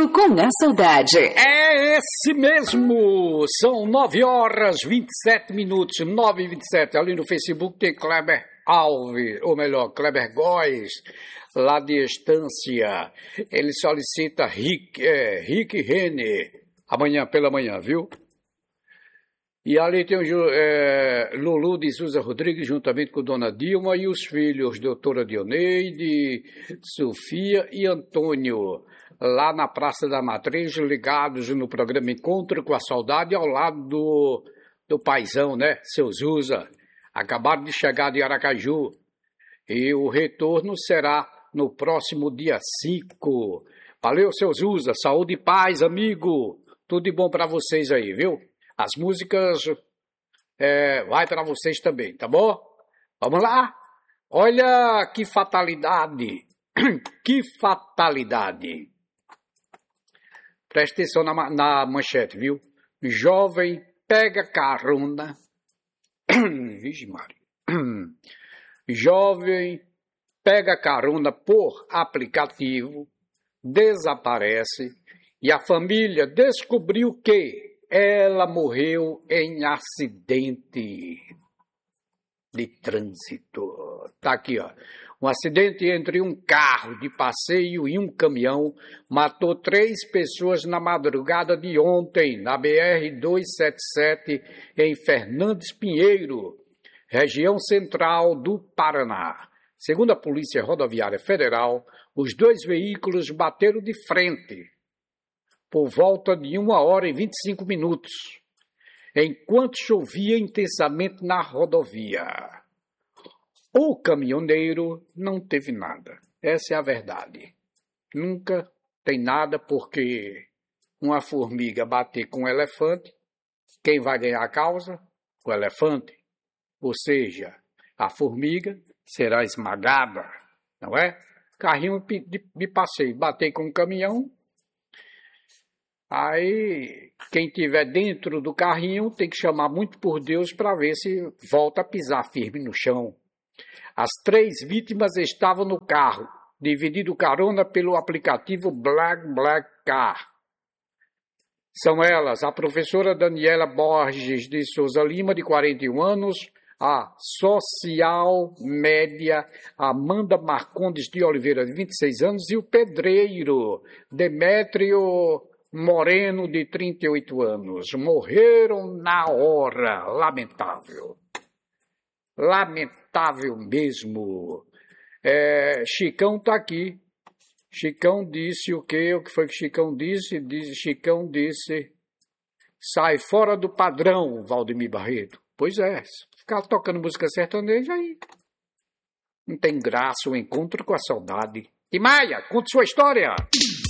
Encontro com a Saudade. É esse mesmo! São 9h27, 9h27. Ali no Facebook tem Kleber Alves, ou melhor, Kleber Góes, lá de Estância. Ele solicita Rick Rene, amanhã pela manhã, viu? E ali tem o Lulu de Souza Rodrigues, juntamente com Dona Dilma, e os filhos, doutora Dioneide, Sofia e Antônio, lá na Praça da Matriz, ligados no programa Encontro com a Saudade, ao lado do paizão, né? Seu Zuza. Acabaram de chegar de Aracaju. E o retorno será no próximo dia 5. Valeu, seu Zuza. Saúde e paz, amigo. Tudo de bom para vocês aí, viu? As músicas vai para vocês também, tá bom? Vamos lá? Olha que fatalidade. Que fatalidade. Presta atenção na manchete, viu? Jovem pega carona. Vixe Maria. Jovem pega carona por aplicativo, desaparece e a família descobriu que ela morreu em acidente de trânsito. Tá aqui, ó. Um acidente entre um carro de passeio e um caminhão matou 3 pessoas na madrugada de ontem, na BR-277, em Fernandes Pinheiro, região central do Paraná. Segundo a Polícia Rodoviária Federal, os 2 veículos bateram de frente por volta de 1h25, enquanto chovia intensamente na rodovia. O caminhoneiro não teve nada. Essa é a verdade. Nunca tem nada porque uma formiga bater com um elefante, quem vai ganhar a causa? O elefante. Ou seja, a formiga será esmagada, não é? Carrinho de passeio, bater com um caminhão. Aí, quem estiver dentro do carrinho tem que chamar muito por Deus para ver se volta a pisar firme no chão. As 3 vítimas estavam no carro, dividindo carona pelo aplicativo BlaBlaCar. São elas a professora Daniela Borges de Souza Lima, de 41 anos, a social média Amanda Marcondes de Oliveira, de 26 anos, e o pedreiro Demétrio Moreno, de 38 anos. Morreram na hora. Lamentável. Lamentável mesmo. Chicão tá aqui. Chicão disse o quê? O que foi que Chicão disse? Chicão disse: sai fora do padrão, Valdemir Barreto. Pois é, ficar tocando música sertaneja aí não tem graça o encontro com a saudade. E Maia, conte sua história.